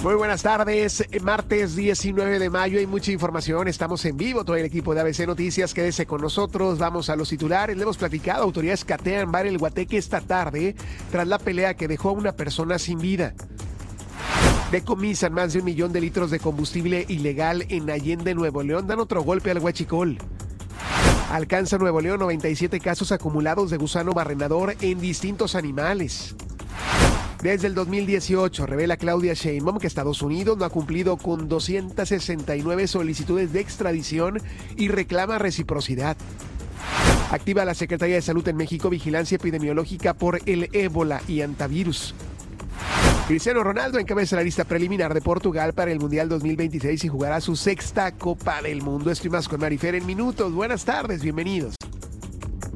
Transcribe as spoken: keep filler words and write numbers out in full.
Muy buenas tardes, martes diecinueve de mayo, hay mucha información, estamos en vivo, todo el equipo de A B C Noticias, quédese con nosotros, vamos a los titulares, le hemos platicado, autoridades catean bar El Guateque esta tarde, tras la pelea que dejó a una persona sin vida. Decomisan más de un millón de litros de combustible ilegal en Allende, Nuevo León, dan otro golpe al huachicol. Alcanza Nuevo León noventa y siete casos acumulados de gusano barrenador en distintos animales. Desde el dos mil dieciocho, revela Claudia Sheinbaum que Estados Unidos no ha cumplido con doscientas sesenta y nueve solicitudes de extradición y reclama reciprocidad. Activa la Secretaría de Salud en México vigilancia epidemiológica por el ébola y antivirus. Cristiano Ronaldo encabeza la lista preliminar de Portugal para el Mundial dos mil veintiséis y jugará su sexta Copa del Mundo. Esto y más con Marifer en minutos. Buenas tardes, bienvenidos.